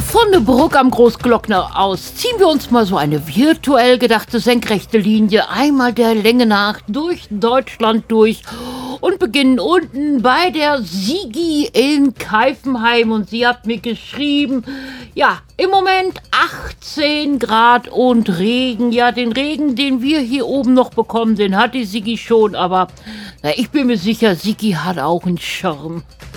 Von der Brücke am Großglockner aus ziehen wir uns mal so eine virtuell gedachte senkrechte Linie einmal der Länge nach durch Deutschland durch und beginnen unten bei der Sigi in Keifenheim. Und sie hat mir geschrieben, ja, im Moment 18 Grad und Regen. Ja, den Regen, den wir hier oben noch bekommen, den hat die Sigi schon. Aber na, ich bin mir sicher, Sigi hat auch einen Schirm.